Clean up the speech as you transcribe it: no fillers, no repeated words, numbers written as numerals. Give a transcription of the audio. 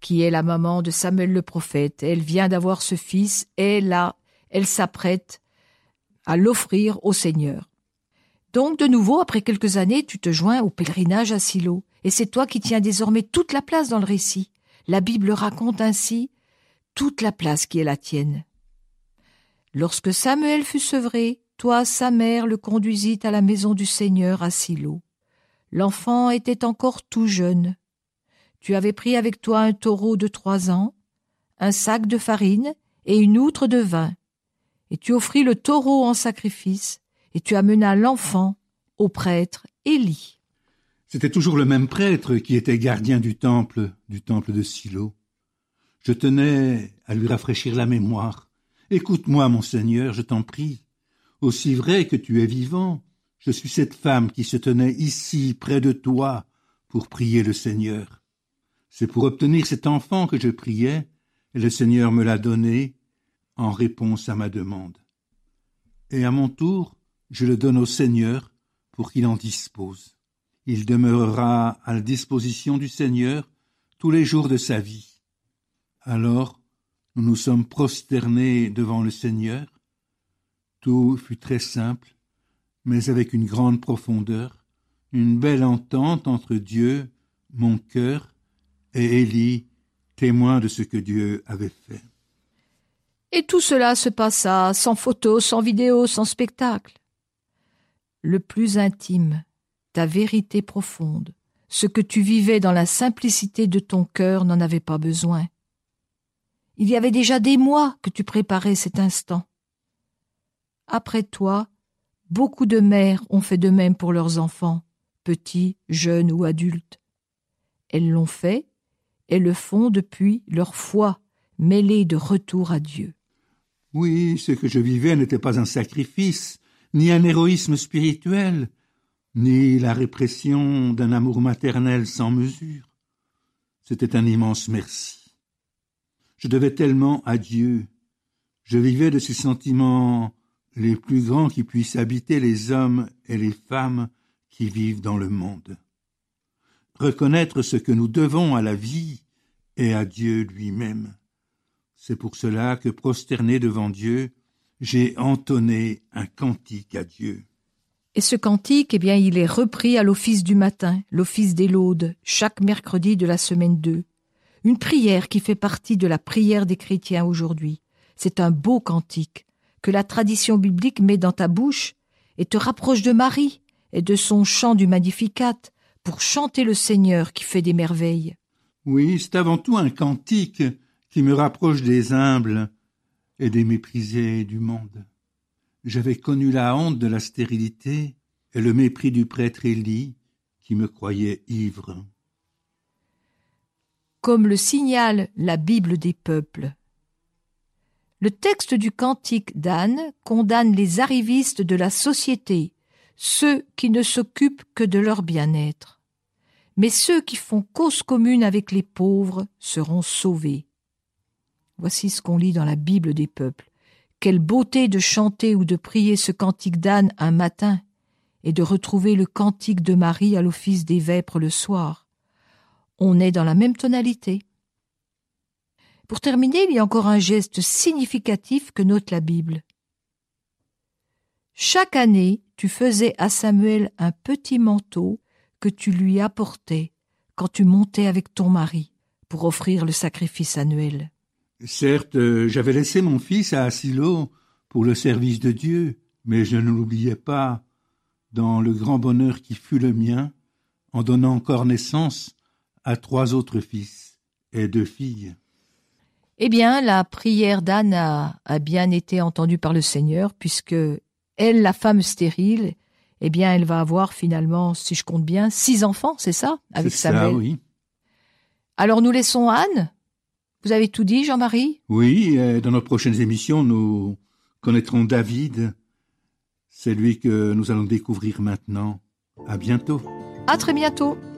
qui est la maman de Samuel le prophète. Elle vient d'avoir ce fils et là, elle s'apprête à l'offrir au Seigneur. Donc, de nouveau, après quelques années, tu te joins au pèlerinage à Silo. Et c'est toi qui tiens désormais toute la place dans le récit. La Bible raconte ainsi toute la place qui est la tienne. Lorsque Samuel fut sevré, toi, sa mère, le conduisit à la maison du Seigneur à Silo. L'enfant était encore tout jeune. Tu avais pris avec toi un taureau de 3 ans, un sac de farine et une outre de vin. Et tu offris le taureau en sacrifice, et tu amenas l'enfant au prêtre Élie. C'était toujours le même prêtre qui était gardien du temple de Silo. Je tenais à lui rafraîchir la mémoire. Écoute-moi, mon Seigneur, je t'en prie. Aussi vrai que tu es vivant, je suis cette femme qui se tenait ici, près de toi, pour prier le Seigneur. C'est pour obtenir cet enfant que je priais, et le Seigneur me l'a donné en réponse à ma demande. Et à mon tour, je le donne au Seigneur pour qu'il en dispose. Il demeurera à la disposition du Seigneur tous les jours de sa vie. Alors, nous nous sommes prosternés devant le Seigneur. Tout fut très simple, mais avec une grande profondeur, une belle entente entre Dieu, mon cœur, et Élie, témoin de ce que Dieu avait fait. Et tout cela se passa sans photos, sans vidéos, sans spectacle. Le plus intime, ta vérité profonde, ce que tu vivais dans la simplicité de ton cœur n'en avait pas besoin. Il y avait déjà des mois que tu préparais cet instant. Après toi, beaucoup de mères ont fait de même pour leurs enfants, petits, jeunes ou adultes. Elles l'ont fait et le font depuis leur foi, mêlée de retour à Dieu. Oui, ce que je vivais n'était pas un sacrifice, ni un héroïsme spirituel, ni la répression d'un amour maternel sans mesure. C'était un immense merci. Je devais tellement à Dieu. Je vivais de ces sentiments les plus grands qui puissent habiter les hommes et les femmes qui vivent dans le monde. Reconnaître ce que nous devons à la vie et à Dieu lui-même. C'est pour cela que, prosterné devant Dieu, j'ai entonné un cantique à Dieu. Et ce cantique, il est repris à l'office du matin, l'office des laudes, chaque mercredi de la semaine 2. Une prière qui fait partie de la prière des chrétiens aujourd'hui. C'est un beau cantique que la tradition biblique met dans ta bouche et te rapproche de Marie et de son chant du Magnificat pour chanter le Seigneur qui fait des merveilles. Oui, c'est avant tout un cantique qui me rapproche des humbles et des méprisés du monde. J'avais connu la honte de la stérilité et le mépris du prêtre Élie qui me croyait ivre. Comme le signale la Bible des peuples. Le texte du cantique d'Anne condamne les arrivistes de la société, ceux qui ne s'occupent que de leur bien-être. Mais ceux qui font cause commune avec les pauvres seront sauvés. Voici ce qu'on lit dans la Bible des peuples. Quelle beauté de chanter ou de prier ce cantique d'Anne un matin et de retrouver le cantique de Marie à l'office des vêpres le soir. On est dans la même tonalité. Pour terminer, il y a encore un geste significatif que note la Bible. Chaque année, tu faisais à Samuel un petit manteau que tu lui apportais quand tu montais avec ton mari pour offrir le sacrifice annuel. Certes, j'avais laissé mon fils à Silo pour le service de Dieu, mais je ne l'oubliais pas dans le grand bonheur qui fut le mien en donnant encore naissance à 3 autres fils et 2 filles. Eh bien, la prière d'Anne a bien été entendue par le Seigneur, puisque elle, la femme stérile, elle va avoir finalement, si je compte bien, 6 enfants, c'est ça, avec Samuel. C'est ça, oui. Alors nous laissons Anne. Vous avez tout dit, Jean-Marie? Oui, dans nos prochaines émissions, nous connaîtrons David. C'est lui que nous allons découvrir maintenant. À bientôt. À très bientôt.